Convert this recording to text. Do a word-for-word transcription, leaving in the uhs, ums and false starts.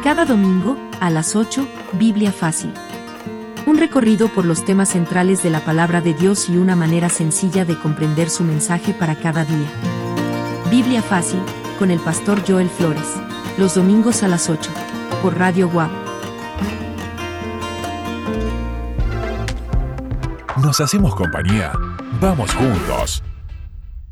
Cada domingo, a las ocho, Biblia Fácil. Un recorrido por los temas centrales de la palabra de Dios y una manera sencilla de comprender su mensaje para cada día. Biblia Fácil, con el pastor Joel Flores. Los domingos a las ocho, por Radio W A P. Nos hacemos compañía. Vamos juntos.